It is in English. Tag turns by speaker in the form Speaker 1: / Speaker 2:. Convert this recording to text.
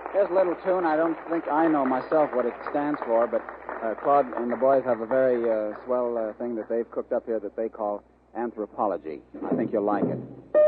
Speaker 1: Here's a little tune. I don't think I know myself what it stands for, but Claude and the boys have a very swell thing that they've cooked up here that they call anthropology. I think you'll like it.